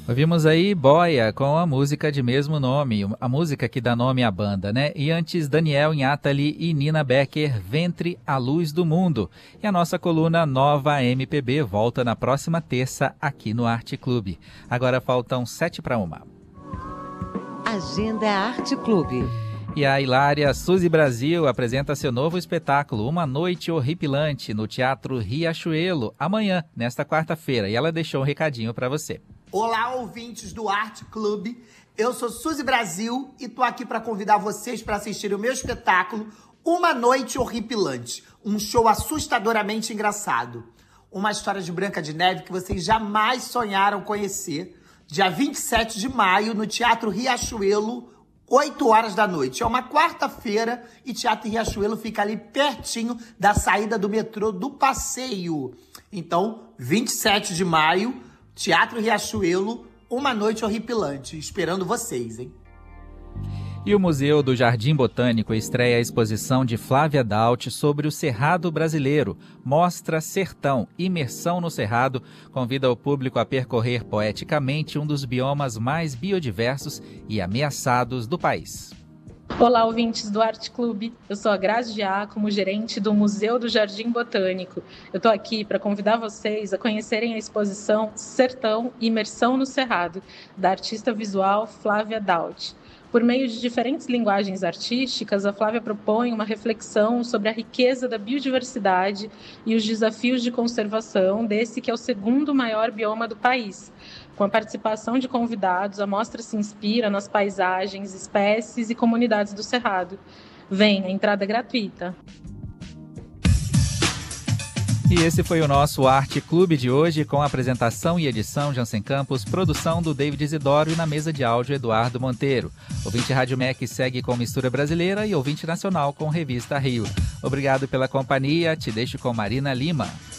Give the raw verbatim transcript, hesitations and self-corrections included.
Ouvimos aí Boia com a música de mesmo nome, a música que dá nome à banda, né? E antes Daniel Inhatali e Nina Becker, Ventre, a Luz do Mundo. E a nossa coluna Nova M P B volta na próxima terça aqui no Arte Clube. Agora faltam sete para uma. Agenda Arte Clube. E a hilária Suzy Brasil apresenta seu novo espetáculo, Uma Noite Horripilante, no Teatro Riachuelo, amanhã, nesta quarta-feira. E ela deixou um recadinho para você. Olá, ouvintes do Arte Clube. Eu sou Suzy Brasil e tô aqui para convidar vocês para assistirem o meu espetáculo Uma Noite Horripilante, um show assustadoramente engraçado. Uma história de Branca de Neve que vocês jamais sonharam conhecer. Dia vinte e sete de maio, no Teatro Riachuelo, oito horas da noite. É uma quarta-feira e Teatro Riachuelo fica ali pertinho da saída do metrô do Passeio. Então, vinte e sete de maio, Teatro Riachuelo, Uma Noite Horripilante. Esperando vocês, hein? E o Museu do Jardim Botânico estreia a exposição de Flávia Daut sobre o Cerrado brasileiro. Mostra Sertão, imersão no Cerrado, convida o público a percorrer poeticamente um dos biomas mais biodiversos e ameaçados do país. Olá, ouvintes do Arte Clube. Eu sou a Grazi Giacomo, gerente do Museu do Jardim Botânico. Eu estou aqui para convidar vocês a conhecerem a exposição Sertão, Imersão no Cerrado, da artista visual Flávia Daut. Por meio de diferentes linguagens artísticas, a Flávia propõe uma reflexão sobre a riqueza da biodiversidade e os desafios de conservação desse que é o segundo maior bioma do país. Com a participação de convidados, a mostra se inspira nas paisagens, espécies e comunidades do Cerrado. Vem, a entrada é gratuita. E esse foi o nosso Arte Clube de hoje, com a apresentação e edição Jansen Campos, produção do David Isidoro e na mesa de áudio Eduardo Monteiro. Ouvinte Rádio M E C segue com Mistura Brasileira e Ouvinte Nacional com Revista Rio. Obrigado pela companhia, te deixo com Marina Lima.